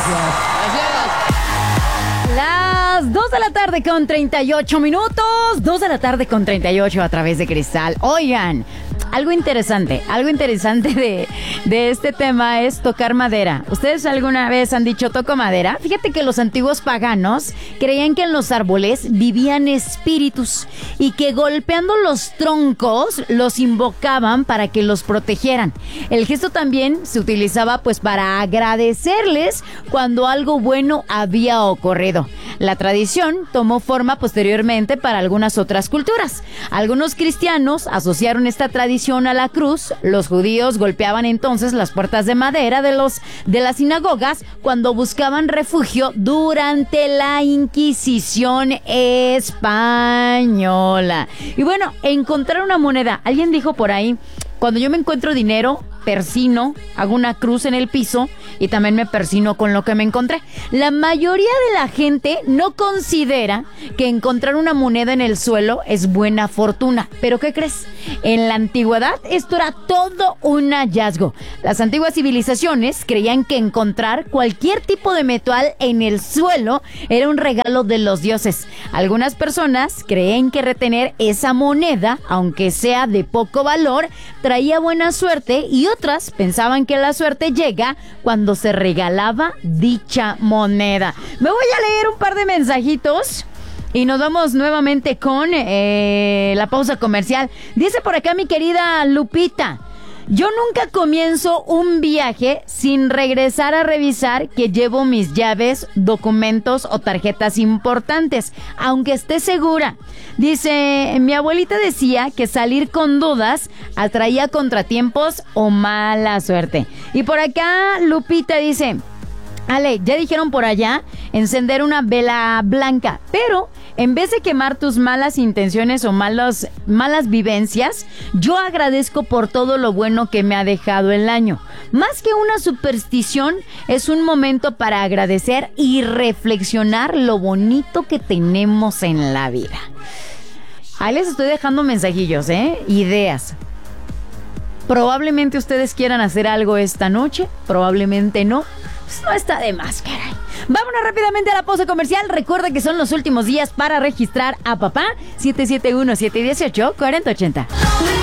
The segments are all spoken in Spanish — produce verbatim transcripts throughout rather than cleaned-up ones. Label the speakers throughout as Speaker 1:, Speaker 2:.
Speaker 1: Gracias.
Speaker 2: Gracias. Las dos de la tarde con treinta y ocho minutos. dos de la tarde con treinta y ocho a través de Cristal. Oigan, algo interesante, algo interesante de, de este tema es tocar madera. ¿Ustedes alguna vez han dicho toco madera? Fíjate que los antiguos paganos creían que en los árboles vivían espíritus y que golpeando los troncos los invocaban para que los protegieran. El gesto también se utilizaba pues para agradecerles cuando algo bueno había ocurrido. La tradición tomó forma posteriormente para algunas otras culturas. Algunos cristianos asociaron esta tradición a la cruz. Los judíos golpeaban entonces las puertas de madera de los de las sinagogas cuando buscaban refugio durante la Inquisición española. Y bueno, encontrar una moneda. Alguien dijo por ahí, cuando yo me encuentro dinero, persino, hago una cruz en el piso y también me persino con lo que me encontré. La mayoría de la gente no considera que encontrar una moneda en el suelo es buena fortuna. ¿Pero qué crees? En la antigüedad esto era todo un hallazgo. Las antiguas civilizaciones creían que encontrar cualquier tipo de metal en el suelo era un regalo de los dioses. Algunas personas creen que retener esa moneda, aunque sea de poco valor, traía buena suerte, y otras pensaban que la suerte llega cuando se regalaba dicha moneda. Me voy a leer un par de mensajitos y nos vamos nuevamente con eh, la pausa comercial. Dice por acá mi querida Lupita: yo nunca comienzo un viaje sin regresar a revisar que llevo mis llaves, documentos o tarjetas importantes, aunque esté segura. Dice, mi abuelita decía que salir con dudas atraía contratiempos o mala suerte. Y por acá Lupita dice: Ale, ya dijeron por allá encender una vela blanca, pero en vez de quemar tus malas intenciones o malos, malas vivencias, yo agradezco por todo lo bueno que me ha dejado el año. Más que una superstición, es un momento para agradecer y reflexionar lo bonito que tenemos en la vida. Ahí les estoy dejando mensajillos, ¿eh? Ideas. Probablemente ustedes quieran hacer algo esta noche, probablemente no. Pues no está de más, caray. Vámonos rápidamente a la pausa comercial. Recuerda que son los últimos días para registrar a papá. siete siete uno, siete uno ocho, cuatro cero ocho cero.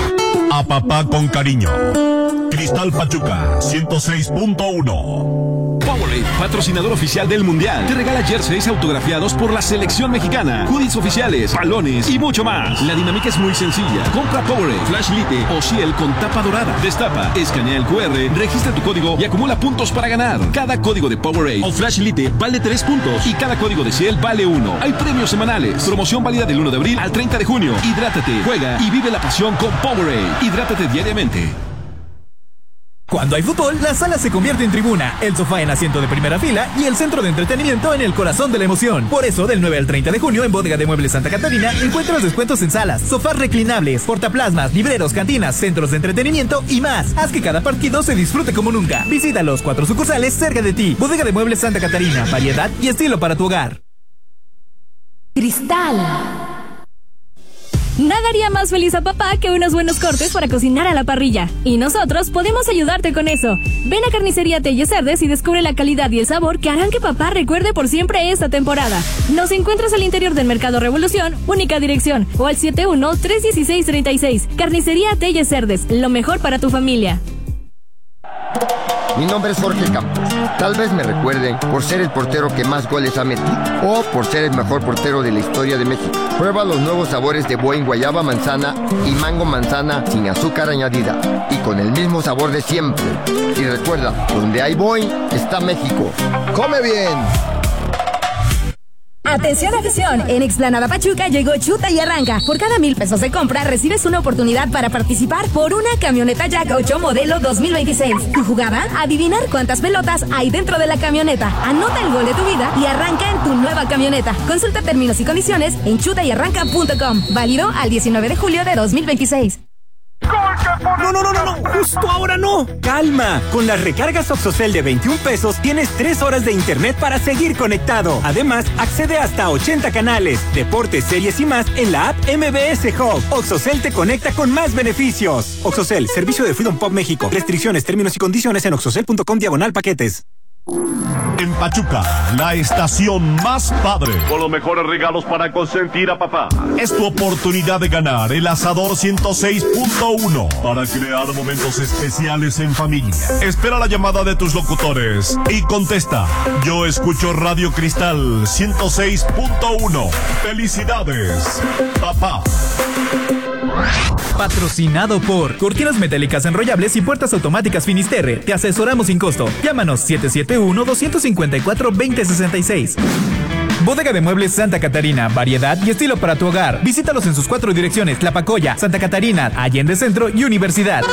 Speaker 3: A papá con cariño. Cristal Pachuca, ciento seis punto uno.
Speaker 4: Powerade, patrocinador oficial del Mundial, te regala jerseys autografiados por la selección mexicana, hoodies oficiales, balones y mucho más. La dinámica es muy sencilla. Compra Powerade, Flash Lite o Ciel con tapa dorada. Destapa, escanea el cu erre, registra tu código y acumula puntos para ganar. Cada código de Powerade o Flash Lite vale tres puntos y cada código de Ciel vale uno. Hay premios semanales. Promoción válida del uno de abril al treinta de junio. Hidrátate, juega y vive la pasión con Powerade. Hidrátate diariamente.
Speaker 5: Cuando hay fútbol, la sala se convierte en tribuna, el sofá en asiento de primera fila y el centro de entretenimiento en el corazón de la emoción. Por eso, del nueve al treinta de junio en Bodega de Muebles Santa Catarina encuentras descuentos en salas, sofás reclinables, portaplasmas, libreros, cantinas, centros de entretenimiento y más. Haz que cada partido se disfrute como nunca. Visita los cuatro sucursales cerca de ti. Bodega de Muebles Santa Catarina, variedad y estilo para tu hogar.
Speaker 6: Cristal. Nada haría más feliz a papá que unos buenos cortes para cocinar a la parrilla. Y nosotros podemos ayudarte con eso. Ven a Carnicería Telles Cerdes y descubre la calidad y el sabor que harán que papá recuerde por siempre esta temporada. Nos encuentras al interior del Mercado Revolución, única dirección, o al siete uno, tres uno seis, tres seis. Carnicería Telles Cerdes, lo mejor para tu familia.
Speaker 7: Mi nombre es Jorge Campos. Tal vez me recuerden por ser el portero que más goles ha metido o por ser el mejor portero de la historia de México. Prueba los nuevos sabores de Boing guayaba manzana y mango manzana sin azúcar añadida y con el mismo sabor de siempre. Y recuerda, donde hay Boing está México. ¡Come bien!
Speaker 8: Atención, afición, en Explanada Pachuca llegó Chuta y Arranca. Por cada mil pesos de compra recibes una oportunidad para participar por una camioneta Jack ocho modelo dos mil veintiséis. Tu jugada, adivinar cuántas pelotas hay dentro de la camioneta. Anota el gol de tu vida y arranca en tu nueva camioneta. Consulta términos y condiciones en chuta y arranca punto com. Válido al diecinueve de julio de dos mil veintiséis.
Speaker 9: No, no, no, no, no, justo ahora no. Calma, con las recargas Oxocel de veintiún pesos tienes tres horas de internet para seguir conectado. Además, accede hasta ochenta canales, deportes, series y más en la app M B S Hub. Oxocel te conecta con más beneficios. Oxocel, servicio de Freedom Pop México. Restricciones, términos y condiciones en oxocel punto com diagonal paquetes.
Speaker 3: En Pachuca, la estación más padre.
Speaker 1: Con los mejores regalos para consentir a papá.
Speaker 3: Es tu oportunidad de ganar el Asador ciento seis punto uno para crear momentos especiales en familia. Espera la llamada de tus locutores y contesta. Yo escucho Radio Cristal ciento seis punto uno. ¡Felicidades, papá!
Speaker 5: Patrocinado por Cortinas Metálicas Enrollables y Puertas Automáticas Finisterre. Te asesoramos sin costo. Llámanos siete siete uno, dos cinco cuatro, dos cero seis seis. Bodega de Muebles Santa Catarina. Variedad y estilo para tu hogar. Visítalos en sus cuatro direcciones: Tlapacoya, Santa Catarina, Allende Centro y Universidad.